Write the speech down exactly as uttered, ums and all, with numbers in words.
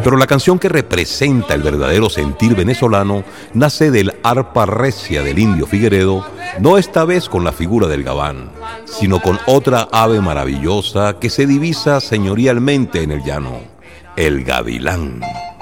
Pero la canción que representa el verdadero sentir venezolano nace del arpa recia del Indio Figueredo, no esta vez con la figura del gabán, sino con otra ave maravillosa que se divisa señorialmente en el llano, el gavilán.